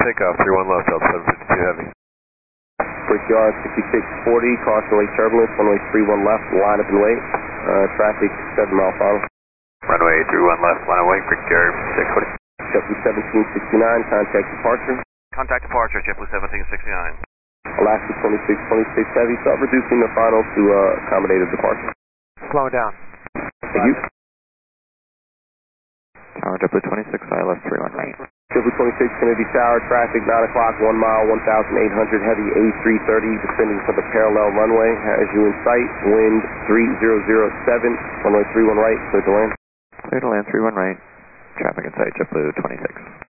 takeoff, 31 left, Delta 752 Heavy. Brickyard 6640, caution late turbulence, runway 31 left, line up and wait. Traffic 7 mile final. Runway 31 left, line of wait, Brickyard 640. JetBlue 1769, contact departure. Contact departure, JetBlue 1769. Alaska 2626 Heavy, start reducing the final to accommodate a departure. Slow down. Thank you. Tower JetBlue 26, ILS 318. JetBlue 26, Kennedy Tower, traffic 9 o'clock, 1 mile, 1,800, heavy A330, descending for the parallel runway, has you in sight, wind 3007, runway 31 right, clear to land. Clear to land 31 right, traffic in sight, JetBlue 26.